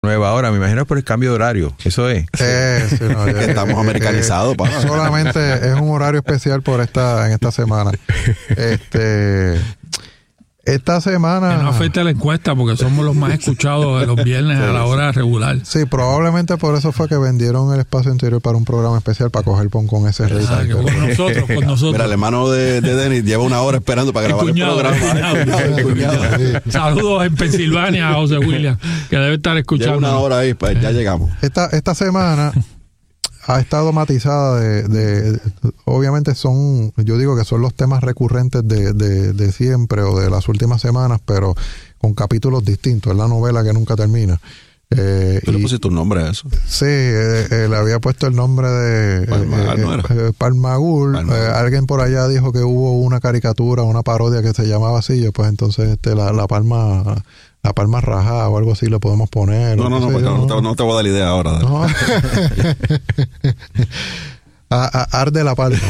Nueva hora, me imagino por el cambio de horario. Eso es. Sí, no, que estamos americanizados. Solamente es un horario especial en esta semana. Esta semana... Que no afecta la encuesta porque somos los más escuchados de los viernes a la hora regular. Sí, probablemente por eso fue que vendieron el espacio interior para un programa especial para coger pon con ese rey. Con nosotros. Mira, el hermano de Denis lleva una hora esperando para grabar el programa. Sí. Saludos en Pensilvania a José William, que debe estar escuchando. Lleva una hora ahí, pues ya llegamos. Esta semana ha estado matizada obviamente yo digo que son los temas recurrentes de siempre o de las últimas semanas, pero con capítulos distintos. Es la novela que nunca termina. ¿Tú le pusiste un nombre a eso? Sí, le había puesto el nombre de Palmagul. Alguien por allá dijo que hubo una caricatura, una parodia que se llamaba así, pues entonces la palma rajada o algo así le podemos poner. No te voy a dar la idea ahora. No. Arde la palma.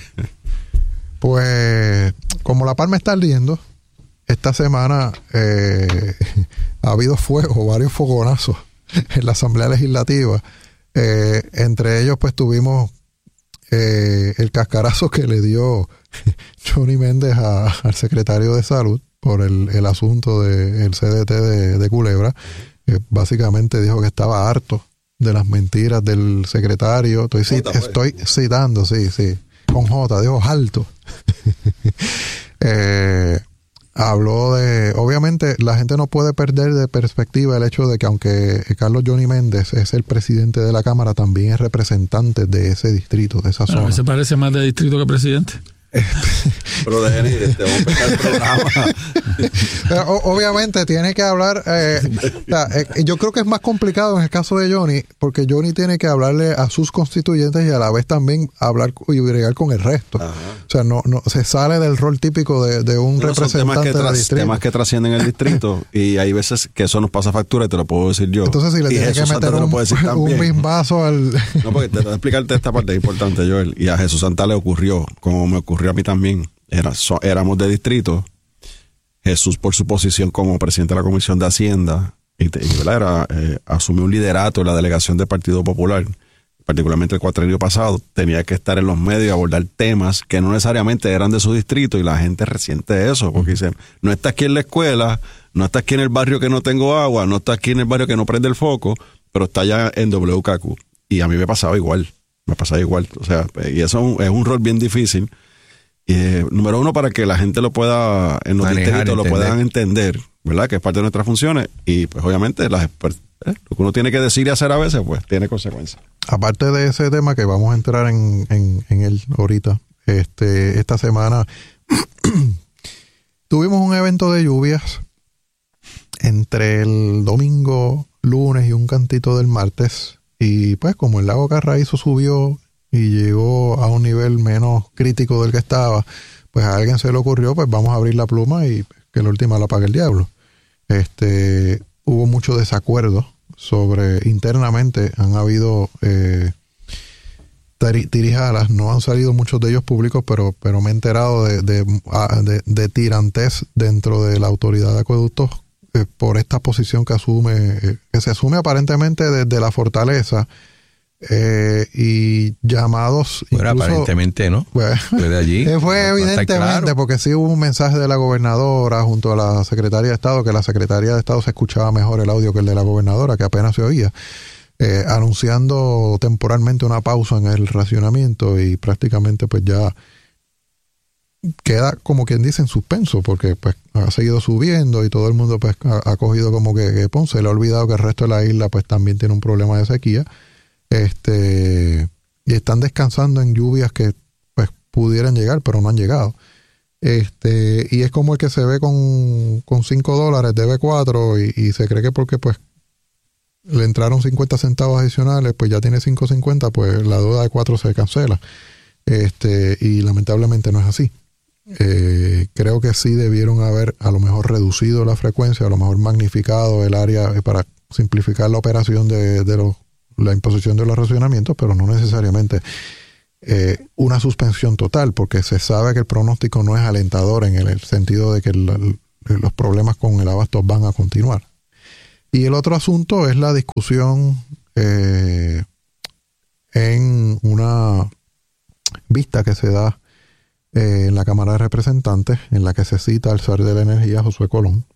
Pues como la palma está ardiendo, esta semana ha habido fuego, varios fogonazos en la Asamblea Legislativa. Entre ellos pues tuvimos el cascarazo que le dio Johnny Méndez al secretario de Salud por el asunto del CDT de Culebra. Básicamente dijo que estaba harto de las mentiras del secretario. Estoy citando, sí, con J, dijo harto. Habló obviamente la gente no puede perder de perspectiva el hecho de que aunque Carlos Johnny Méndez es el presidente de la Cámara, también es representante de ese distrito, de esa zona. ¿Se parece más de distrito que presidente? Pero Denis, vamos a empezar el programa. Obviamente tiene que hablar yo creo que es más complicado en el caso de Johnny, porque Johnny tiene que hablarle a sus constituyentes y a la vez también hablar y bregar con el resto. Ajá. O sea, no se sale del rol típico de un representante del distrito. Temas que trascienden el distrito y hay veces que eso nos pasa factura y te lo puedo decir yo. Entonces si le tienes que meter un bimbazo al... No, porque te voy a explicarte esta parte, es importante, Joel, y a Jesús Santa le ocurrió, como me ocurrió a mí también. Éramos de distrito. Jesús, por su posición como presidente de la Comisión de Hacienda, asumió un liderato en la delegación del Partido Popular, particularmente el cuatrenio pasado, tenía que estar en los medios y abordar temas que no necesariamente eran de su distrito, y la gente resiente eso, porque dicen, no está aquí en la escuela, no está aquí en el barrio que no tengo agua, no está aquí en el barrio que no prende el foco, pero está allá en WKQ. Y a mí me pasaba igual. O sea, y eso es un rol bien difícil. Número uno, para que la gente lo pueda, en los distritos lo puedan entender, ¿verdad? Que es parte de nuestras funciones, y pues obviamente lo que uno tiene que decir y hacer a veces, pues tiene consecuencias. Aparte de ese tema que vamos a entrar en él ahorita, esta semana tuvimos un evento de lluvias entre el domingo, lunes y un cantito del martes, y pues como el lago Carraízo subió y llegó a un nivel menos crítico del que estaba, pues a alguien se le ocurrió, pues vamos a abrir la pluma y que la última la pague el diablo. Hubo mucho desacuerdo internamente han habido tirijadas, no han salido muchos de ellos públicos, pero me he enterado de tirantes dentro de la autoridad de acueductos por esta posición que se asume aparentemente desde la fortaleza. Y llamados bueno, incluso, aparentemente no fue de allí fue evidentemente claro. Porque sí hubo un mensaje de la gobernadora junto a la secretaria de Estado, que la secretaria de Estado se escuchaba mejor el audio que el de la gobernadora, que apenas se oía, anunciando temporalmente una pausa en el racionamiento, y prácticamente pues ya queda como quien dice en suspenso, porque pues ha seguido subiendo y todo el mundo pues ha cogido como que se le ha olvidado que el resto de la isla pues también tiene un problema de sequía. Y están descansando en lluvias que pues pudieran llegar, pero no han llegado. Y es como el que se ve con $5, debe 4 y se cree que porque pues le entraron 50 centavos adicionales, pues ya tiene 5.50, pues la deuda de 4 se cancela. Y lamentablemente no es así. Creo que sí debieron haber a lo mejor reducido la frecuencia, a lo mejor magnificado el área para simplificar la operación de la imposición de los racionamientos, pero no necesariamente una suspensión total, porque se sabe que el pronóstico no es alentador en el sentido de que los problemas con el abasto van a continuar. Y el otro asunto es la discusión en una vista que se da en la Cámara de Representantes, en la que se cita al zar de la energía, Josué Colón,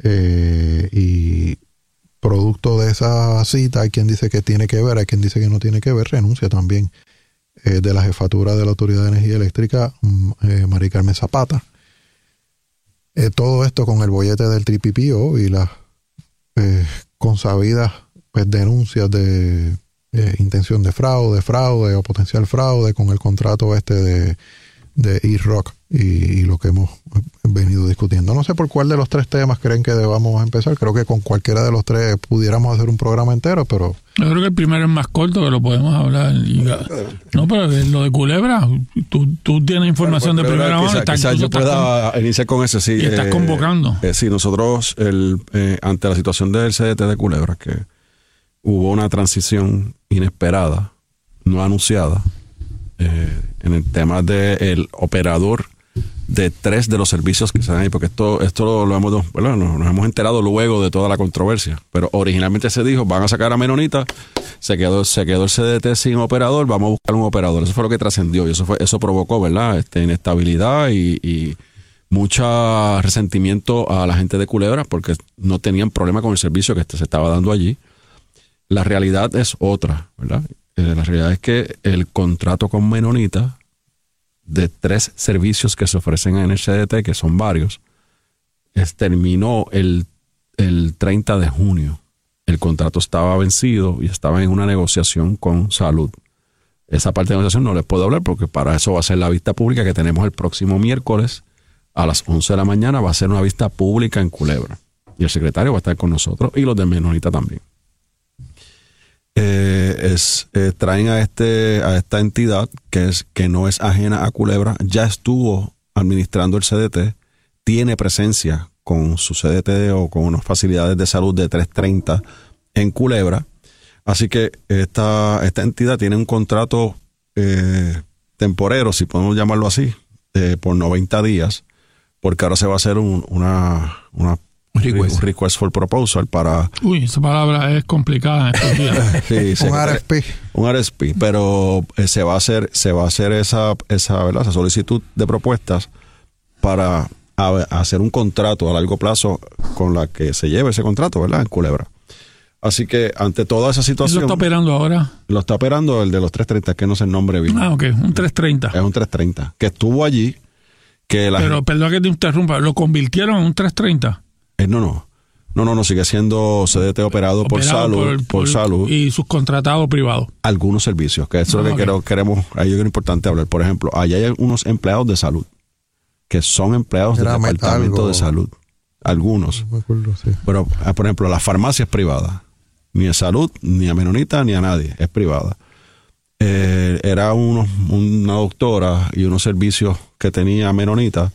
y producto de esa cita hay quien dice que tiene que ver, hay quien dice que no tiene que ver, renuncia también de la jefatura de la Autoridad de Energía Eléctrica, María Carmen Zapata. Todo esto con el bollete del TPPO y las consabidas denuncias de intención de fraude o potencial fraude con el contrato de E-Rock y lo que hemos venido discutiendo. No sé por cuál de los tres temas creen que debamos empezar. Creo que con cualquiera de los tres pudiéramos hacer un programa entero, pero... Yo creo que el primero es más corto, que lo podemos hablar. No, pero lo de Culebra, tú tienes información de primera mano. Quizás yo pueda iniciar con ese, sí. Y estás convocando. Sí, nosotros, ante la situación del CDT de Culebra, que hubo una transición inesperada, no anunciada, en el tema del operador de 3 de los servicios que se dan ahí, porque esto lo hemos, bueno, nos hemos enterado luego de toda la controversia, pero originalmente se dijo, van a sacar a Menonita, se quedó el CDT sin operador, vamos a buscar un operador. Eso fue lo que trascendió y eso provocó, ¿verdad? Inestabilidad y mucho resentimiento a la gente de Culebra porque no tenían problema con el servicio que se estaba dando allí. La realidad es otra, ¿verdad? La realidad es que el contrato con Menonita de 3 servicios que se ofrecen en el CDT, que son varios, terminó el 30 de junio. El contrato estaba vencido y estaba en una negociación con Salud. Esa parte de negociación no les puedo hablar porque para eso va a ser la vista pública que tenemos el próximo miércoles a las 11 de la mañana. Va a ser una vista pública en Culebra. Y el secretario va a estar con nosotros y los de Menonita también. Traen a esta entidad que no es ajena a Culebra, ya estuvo administrando el CDT, tiene presencia con su CDT o con unas facilidades de salud de 330 en Culebra, así que esta entidad tiene un contrato temporero, si podemos llamarlo así, por 90 días, porque ahora se va a hacer un request for proposal para... Uy, esa palabra es complicada en estos días. Sí, un RSP, pero se va a hacer esa ¿verdad? Esa solicitud de propuestas para hacer un contrato a largo plazo con la que se lleve ese contrato, ¿verdad? En Culebra. Así que ante toda esa situación... ¿Lo está operando ahora? Lo está operando el de los 330, que no sé el nombre bien. Ah, ok, un 330. Es un 330, que estuvo allí. Pero perdón que te interrumpa, ¿lo convirtieron en un 330? No, sigue siendo CDT operado por Salud. Y subcontratado privado. Algunos servicios, que eso es lo que queremos, ahí es importante hablar. Por ejemplo, allá hay unos empleados de salud, que son empleados del Departamento de Salud. Algunos. No me acuerdo, sí. Pero, por ejemplo, la farmacia es privada. Ni a Salud, ni a Menonita, ni a nadie. Es privada. Era una doctora y unos servicios que tenía Menonita,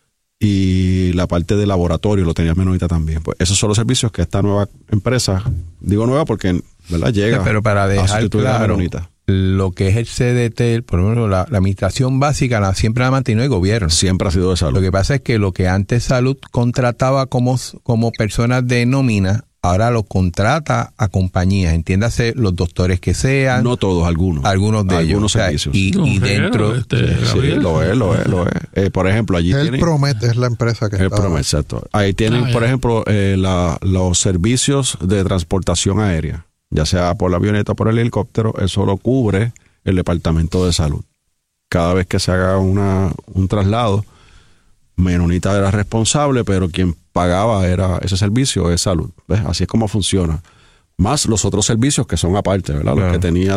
y la parte de laboratorio lo tenía Menonita también. Pues esos son los servicios que esta nueva empresa, digo nueva porque, ¿verdad?, llega pero para dejar claro, Menonita. Lo que es el CDT, por lo menos la administración básica siempre la ha mantenido el gobierno. Siempre ha sido de Salud. Lo que pasa es que lo que antes Salud contrataba como personas de nómina, ahora lo contrata a compañías, entiéndase los doctores que sean. No todos, algunos. Algunos de ellos. Algunos servicios. Y dentro... Sí, lo es. Por ejemplo, allí el Promet es la empresa que está... El Promet, exacto. Ahí tienen, por ejemplo, los servicios de transportación aérea, ya sea por la avioneta o por el helicóptero, eso lo cubre el Departamento de Salud. Cada vez que se haga un traslado, Menonita era responsable, pero quien pagaba ese servicio es Salud. ¿Ves? Así es como funciona. Más los otros servicios que son aparte, ¿verdad? Claro. Los que tenía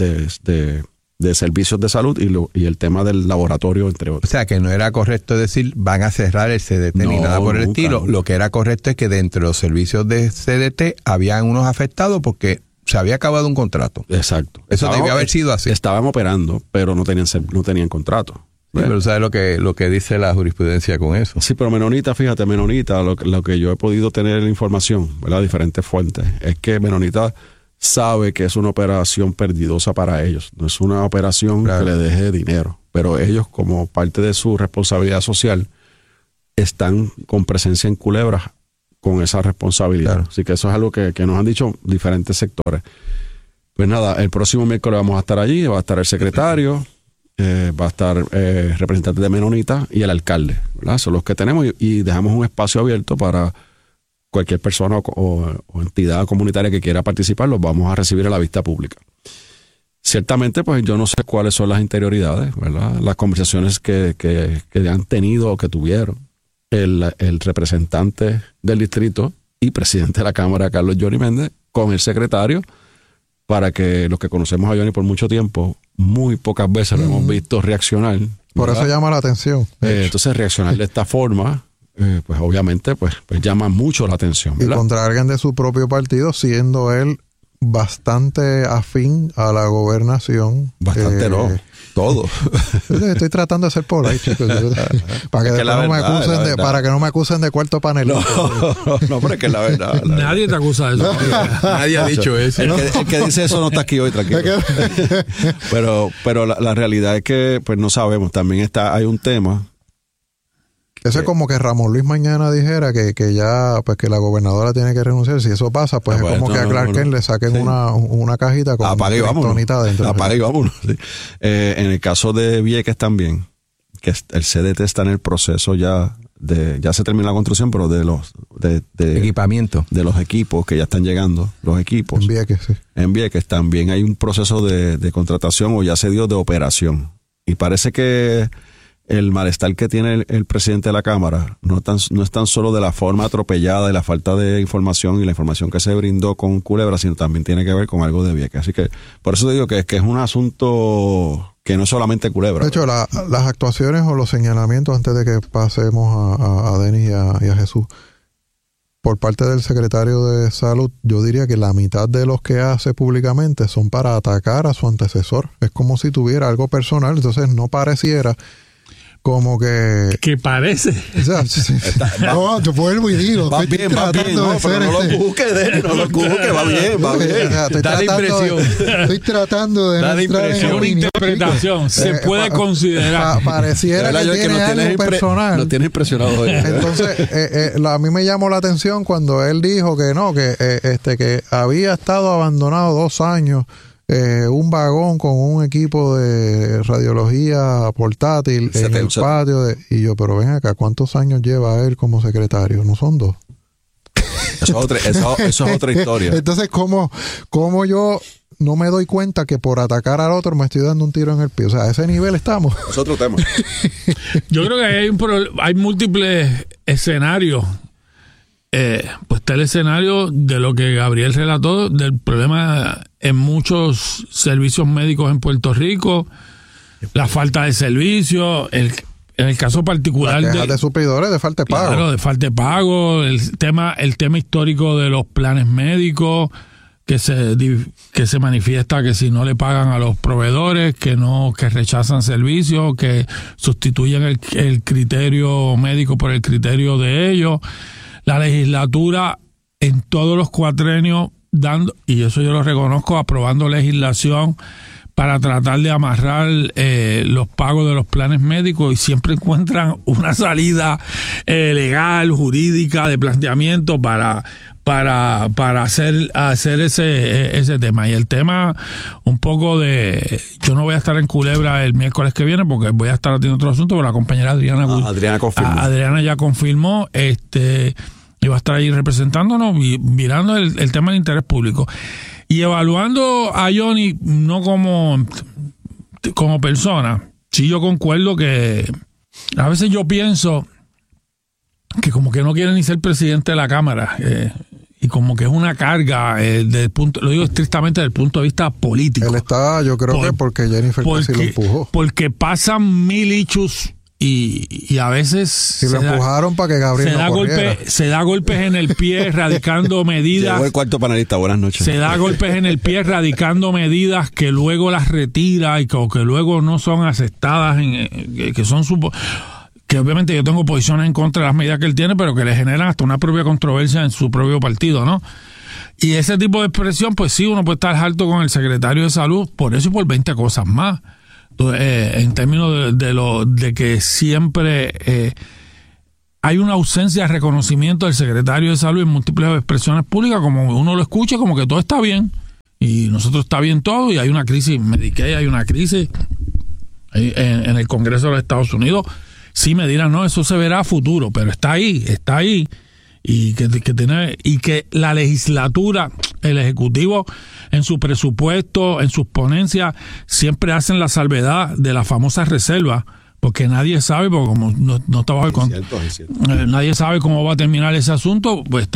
de servicios de salud y el tema del laboratorio, entre otros. O sea, que no era correcto decir van a cerrar el CDT ni nada por el estilo. Nunca. Lo que era correcto es que dentro de los servicios de CDT habían unos afectados porque se había acabado un contrato. Exacto. Eso debía haber sido así. Estaban operando, pero no tenían contrato. Sí, pero ¿sabes lo que dice la jurisprudencia con eso? Sí, pero Menonita, fíjate, lo que yo he podido tener información, ¿verdad? Diferentes fuentes, es que Menonita sabe que es una operación perdidosa para ellos. No es una operación que le deje dinero. Pero ellos, como parte de su responsabilidad social, están con presencia en Culebra con esa responsabilidad. Claro. Así que eso es algo que nos han dicho diferentes sectores. Pues nada, el próximo miércoles vamos a estar allí, va a estar el secretario, va a estar representante de Menonita y el alcalde, ¿verdad? Son los que tenemos y dejamos un espacio abierto para cualquier persona o entidad comunitaria que quiera participar, los vamos a recibir a la vista pública. Ciertamente, pues yo no sé cuáles son las interioridades, ¿verdad? Las conversaciones que han tenido o que tuvieron el representante del distrito y presidente de la Cámara, Carlos Johnny Méndez, con el secretario, para que los que conocemos a Johnny por mucho tiempo, muy pocas veces lo hemos visto reaccionar. Por ¿verdad? eso llama la atención. Entonces, reaccionar de esta forma, pues obviamente pues llama mucho la atención, Y ¿verdad? contra alguien de su propio partido, siendo él bastante afín a la gobernación. Bastante no, todo. Estoy tratando de ser polite, chicos. Para que, para que no me acusen de cuarto panelista. No, pero es que es la verdad. Nadie te acusa de eso. Nadie ha dicho eso. El que dice eso no está aquí hoy, tranquilo. Pero la realidad es que pues no sabemos. También hay un tema. Eso es como que Ramón Luis mañana dijera que ya, pues que la gobernadora tiene que renunciar. Si eso pasa, pues es como que a Clark Kent le saquen una cajita con kriptonita adentro. Apague y vámonos. Sí. En el caso de Vieques también, que el CDT está en el proceso ya se terminó la construcción, pero de Equipamiento. de los equipos que ya están llegando, los equipos. En Vieques, sí. En Vieques también hay un proceso de contratación o ya se dio de operación. Y parece que el malestar que tiene el presidente de la Cámara no es tan solo de la forma atropellada y la falta de información y la información que se brindó con Culebra, sino también tiene que ver con algo de Vieques. Así que por eso digo que es un asunto que no es solamente Culebra. De hecho, las actuaciones o los señalamientos, antes de que pasemos a Denis y a Jesús, por parte del secretario de Salud, yo diría que la mitad de los que hace públicamente son para atacar a su antecesor. Es como si tuviera algo personal, entonces no pareciera como que parece. O sea, no, yo vuelvo y digo, va bien, no, pero no lo busques, Denis, no lo busques, va bien. Da la impresión. Estoy tratando de da la impresión. Es una interpretación, se puede considerar. Pareciera que tiene algo personal. Lo tienes impresionado hoy. Entonces, a mí me llamó la atención cuando él dijo que no, que había estado abandonado 2 años un vagón con un equipo de radiología portátil en el patio. Y yo, pero ven acá, ¿cuántos años lleva él como secretario? ¿No son 2? Eso es otra historia. Entonces, ¿cómo yo no me doy cuenta que por atacar al otro me estoy dando un tiro en el pie? O sea, a ese nivel estamos. Es otro tema. Yo creo que hay múltiples escenarios. Pues está el escenario de lo que Gabriel relató, del problema en muchos servicios médicos en Puerto Rico, la falta de servicio, en el caso particular de suplidores, de falta de pago. Claro, de falta de pago, el tema histórico de los planes médicos, que se manifiesta que si no le pagan a los proveedores, que rechazan servicios, que sustituyen el criterio médico por el criterio de ellos. La legislatura en todos los cuatrenios y eso yo lo reconozco, aprobando legislación para tratar de amarrar los pagos de los planes médicos, y siempre encuentran una salida legal, jurídica, de planteamiento para hacer ese tema. Y el tema un poco yo no voy a estar en Culebra el miércoles que viene porque voy a estar haciendo otro asunto, pero la compañera Adriana confirmó. Adriana ya confirmó, y va a estar ahí representándonos y mirando el tema del interés público y evaluando a Johnny no como persona. Sí, yo concuerdo que a veces yo pienso que como que no quiere ni ser presidente de la Cámara, y como que es una carga lo digo estrictamente desde el punto de vista político. Él está, yo creo que porque Jennifer casi lo empujó. Porque pasan 1000 issues y a veces si lo empujaron para que Gabriel se da golpes en el pie radicando medidas. Llegó el cuarto panelista, buenas noches. Se da golpes en el pie radicando medidas que luego las retira y que luego no son aceptadas, que obviamente yo tengo posiciones en contra de las medidas que él tiene, pero que le generan hasta una propia controversia en su propio partido, ¿no? Y ese tipo de expresión, pues sí, uno puede estar harto con el secretario de Salud por eso y por 20 cosas más. Entonces,, en términos de que siempre, hay una ausencia de reconocimiento del secretario de Salud en múltiples expresiones públicas, como uno lo escucha, como que todo está bien, y nosotros está bien todo, y hay una crisis Medicaid, hay una crisis en el Congreso de los Estados Unidos. Sí me dirán, no, eso se verá a futuro, pero está ahí, y que la legislatura, el Ejecutivo, en su presupuesto, en sus ponencias, siempre hacen la salvedad de la famosa reserva, porque nadie sabe, porque como no está bajo el control, nadie sabe cómo va a terminar ese asunto, pues